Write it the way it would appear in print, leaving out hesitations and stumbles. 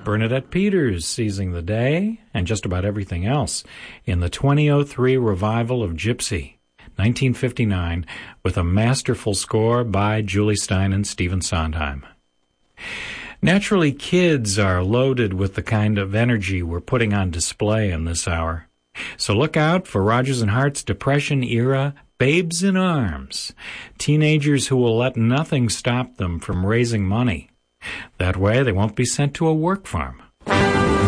Bernadette Peters seizing the day and just about everything else in the 2003 revival of Gypsy, 1959, with a masterful score by Julie Stein and Stephen Sondheim. Naturally, kids are loaded with the kind of energy we're putting on display in this hour. So look out for Rodgers and Hart's Depression-era Babes in Arms, teenagers who will let nothing stop them from raising money. That way, they won't be sent to a work farm.